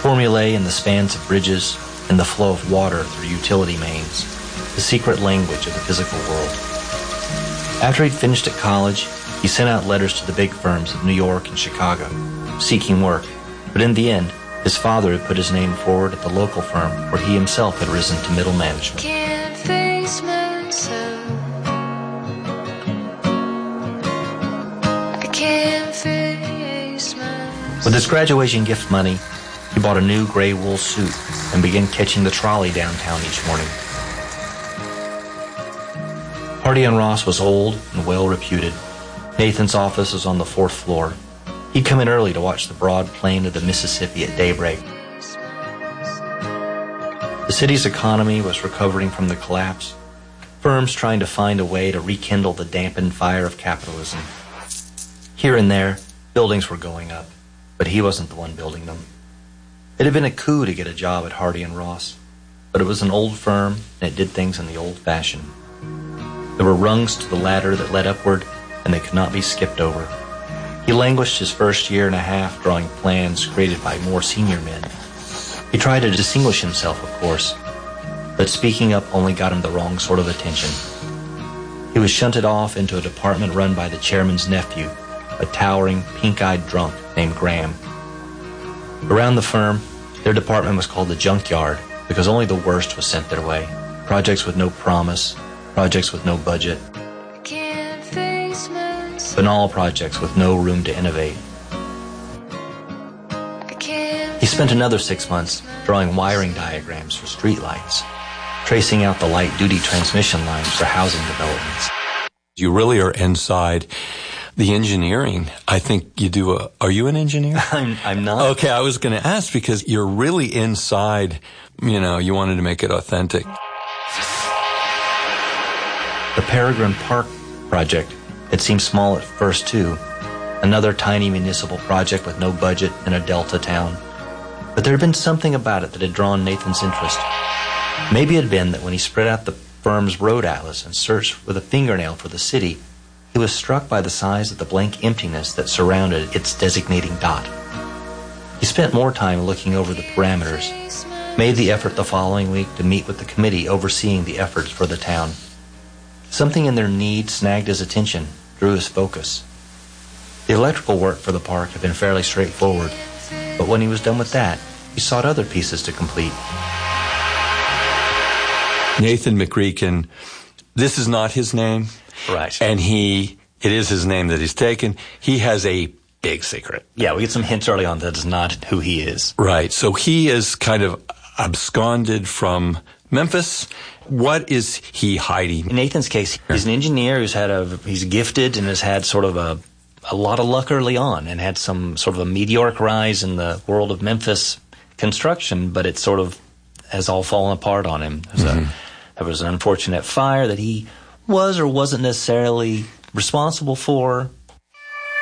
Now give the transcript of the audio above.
Formulae in the spans of bridges and the flow of water through utility mains, the secret language of the physical world. After he'd finished at college, he sent out letters to the big firms of New York and Chicago, seeking work, but in the end, his father had put his name forward at the local firm where he himself had risen to middle management. Can't face myself. I can't face myself. With his graduation gift money, he bought a new gray wool suit and began catching the trolley downtown each morning. Hardy and Ross was old and well reputed. Nathan's office was on the 4th floor. He'd come in early to watch the broad plain of the Mississippi at daybreak. The city's economy was recovering from the collapse, firms trying to find a way to rekindle the dampened fire of capitalism. Here and there, buildings were going up, but he wasn't the one building them. It had been a coup to get a job at Hardy and Ross, but it was an old firm and it did things in the old fashion. There were rungs to the ladder that led upward, and they could not be skipped over. He languished his first year and a half drawing plans created by more senior men. He tried to distinguish himself, of course, but speaking up only got him the wrong sort of attention. He was shunted off into a department run by the chairman's nephew, a towering, pink-eyed drunk named Graham. Around the firm, their department was called the junkyard because only the worst was sent their way. Projects with no promise, projects with no budget, banal projects with no room to innovate. He spent another 6 months drawing wiring diagrams for streetlights, tracing out the light-duty transmission lines for housing developments. You really are inside the engineering. I think you do are you an engineer? I'm not. Okay, I was going to ask because you're really inside, you wanted to make it authentic. The Peregrine Park project had seemed small at first, too. Another tiny municipal project with no budget in a delta town. But there had been something about it that had drawn Nathan's interest. Maybe it had been that when he spread out the firm's road atlas and searched with a fingernail for the city, he was struck by the size of the blank emptiness that surrounded its designating dot. He spent more time looking over the parameters, made the effort the following week to meet with the committee overseeing the efforts for the town. Something in their need snagged his attention, drew his focus. The electrical work for the park had been fairly straightforward, but when he was done with that, he sought other pieces to complete. Nathan McReekin, this is not his name. Right. And it is his name that he's taken. He has a big secret. Yeah, we get some hints early on that is not who he is. Right. So he is kind of absconded from Memphis. What is he hiding? In Nathan's case, he's an engineer he's gifted and has had sort of a lot of luck early on and had some sort of a meteoric rise in the world of Memphis construction, but it sort of has all fallen apart on him. There was an unfortunate fire that he was or wasn't necessarily responsible for,